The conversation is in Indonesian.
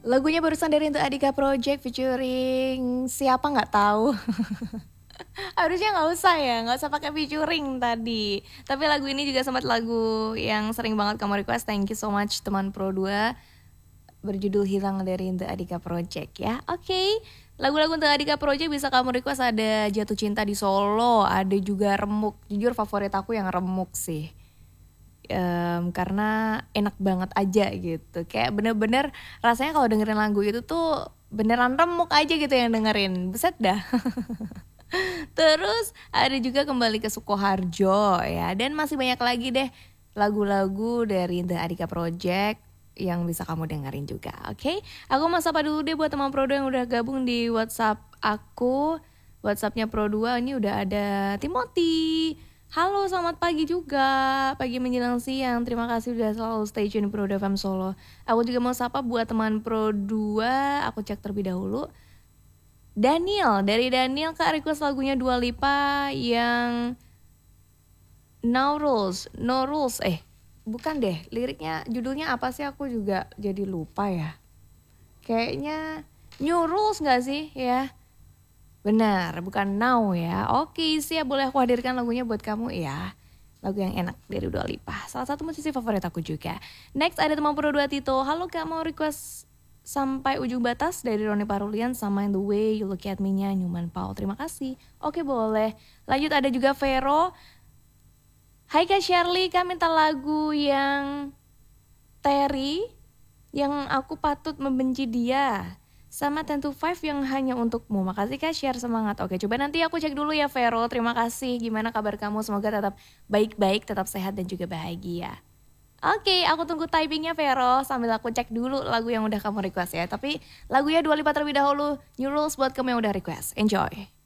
Lagunya barusan dari Untuk Adika Project featuring siapa nggak tahu. Harusnya nggak usah ya, nggak usah pakai featuring tadi. Tapi lagu ini juga sempat lagu yang sering banget kamu request. Thank you so much teman Pro 2. Berjudul Hilang dari Untuk Adika Project ya. Oke. Lagu-lagu Untuk Adika Project bisa kamu request, ada Jatuh Cinta di Solo, ada juga Remuk. Jujur favorit aku yang Remuk sih. Karena enak banget aja gitu. Kayak bener-bener rasanya kalau dengerin lagu itu tuh beneran remuk aja gitu yang dengerin. Buset dah. Terus ada juga Kembali ke Sukoharjo ya. Dan masih banyak lagi deh lagu-lagu dari The Adika Project yang bisa kamu dengerin juga. Oke, aku mau sapa dulu deh buat teman Pro 2 yang udah gabung di WhatsApp aku. WhatsAppnya Pro 2 ini udah ada Timothy. Halo, selamat pagi juga. Pagi menjelang siang. Terima kasih udah selalu stay tune di Pro 2 FM Solo. Aku juga mau sapa buat teman Pro 2. Aku cek terlebih dahulu. Daniel, dari Daniel Kak request lagunya Dua Lipa yang No Rules. Bukan deh, liriknya judulnya apa sih, aku juga jadi lupa ya. Kayaknya New Rules gak sih ya? Benar, bukan Now ya. Oke, siap, boleh aku hadirkan lagunya buat kamu ya. Lagu yang enak dari Dua Lipa, salah satu musisi favorit aku juga. Next ada teman Pro 2 Tito. Halo Kak, mau request Sampai Ujung Batas dari Roni Parulian sama In The Way You Look At Me-nya Newman Paul. Terima kasih. Oke, boleh. Lanjut ada juga Vero. Hai Kak Shirley, Kak minta lagu yang Terry, Yang Aku Patut Membenci Dia, sama 10 to 5 yang Hanya Untukmu. Makasih Kak, share semangat. Oke, coba nanti aku cek dulu ya Vero. Terima kasih. Gimana kabar kamu? Semoga tetap baik-baik, tetap sehat dan juga bahagia. Oke, aku tunggu typingnya Vero sambil aku cek dulu lagu yang udah kamu request ya. Tapi lagunya Dua Lipa terlebih dahulu. New Rules buat kamu yang udah request. Enjoy.